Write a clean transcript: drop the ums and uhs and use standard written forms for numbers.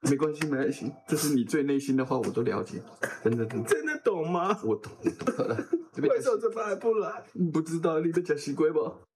没关系，没关系，这是你最内心的话，我都了解，真的。 真的懂吗？ 我懂了。 为什么这边还不来？ 不知道你在讲西龟吧？